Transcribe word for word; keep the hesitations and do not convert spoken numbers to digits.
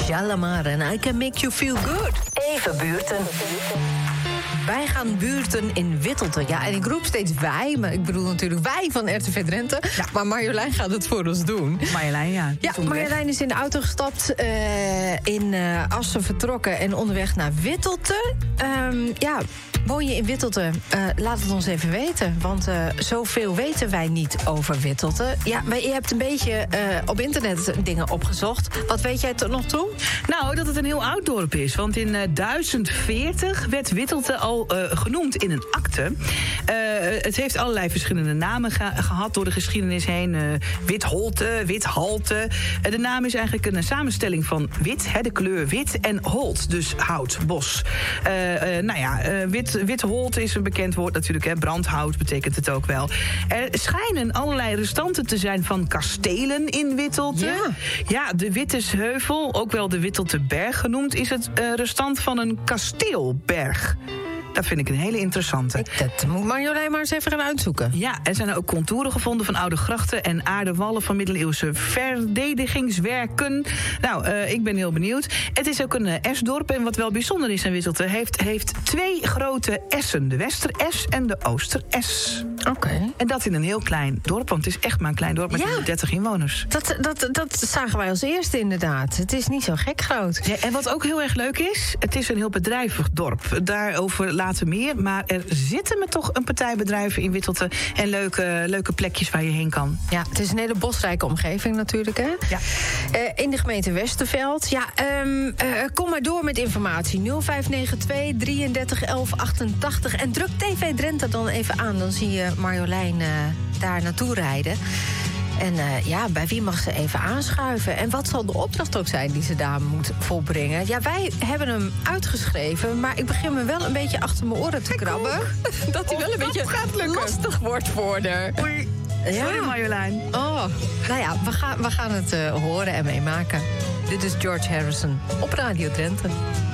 Shalamar en I Can Make You Feel Good. Even buurten. Wij gaan buurten in Wittelte. Ja, en ik roep steeds wij, maar ik bedoel natuurlijk wij van R T V Drenthe. Ja. Maar Marjolein gaat het voor ons doen. Marjolein, ja. Ja, Marjolein is in de auto gestapt, uh, in uh, Assen vertrokken en onderweg naar Wittelte. Um, ja, woon je in Wittelte? Uh, laat het ons even weten, want uh, zoveel weten wij niet over Wittelte. Ja, maar je hebt een beetje uh, op internet dingen opgezocht. Wat weet jij tot nog toe? Nou, dat het een heel oud dorp is. Want in uh, duizend veertig werd Wittelte al uh, genoemd in een akte. Uh, het heeft allerlei verschillende namen ge- gehad door de geschiedenis heen. Uh, Witholte, Withalte. Uh, de naam is eigenlijk een samenstelling van wit, hè, de kleur wit, en holt, dus hout, bos. Uh, uh, nou ja, uh, wit, Witholte is een bekend woord natuurlijk, hè. Brandhout betekent het ook wel. Er schijnen allerlei restanten te zijn van kastelen in Wittelte. Ja, ja de Wittesheuvel, ook wel de Wittelteberg genoemd, is het uh, restant van een kasteelberg. Dat vind ik een hele interessante. Ik, dat moet Marjolein maar eens even gaan uitzoeken. Ja, er zijn ook contouren gevonden van oude grachten en aardewallen van middeleeuwse verdedigingswerken. Nou, uh, ik ben heel benieuwd. Het is ook een uh, esdorp en wat wel bijzonder is in Wittelte, heeft, heeft twee grote essen. De Wester-Es en de Ooster-Es. Oké. Okay. En dat in een heel klein dertig, want het is echt maar een klein dorp met ja. dertig inwoners. Dat, dat, dat zagen wij als eerste inderdaad. Het is niet zo gek groot. Ja, en wat ook heel erg leuk is, het is een heel bedrijvig dorp. Daarover later meer, maar er zitten me toch een partij bedrijven in Wittelte en leuke, leuke plekjes waar je heen kan. Ja, het is een hele bosrijke omgeving natuurlijk, hè? Ja. Uh, in de gemeente Westerveld. Ja, um, uh, kom maar door met informatie. nul vijf negen twee, drieëndertig, elf, achtentachtig. En druk T V Drenthe dan even aan. Dan zie je Marjolein uh, daar naartoe rijden. En uh, ja, bij wie mag ze even aanschuiven? En wat zal de opdracht ook zijn die ze daar moet volbrengen? Ja, wij hebben hem uitgeschreven, maar ik begin me wel een beetje achter mijn oren te krabben. Dat hij wel een beetje lastig wordt voor haar. Oei. Sorry, ja. Marjolein. Oh, nou ja, we gaan, we gaan het uh, horen en meemaken. Dit is George Harrison op Radio Drenthe.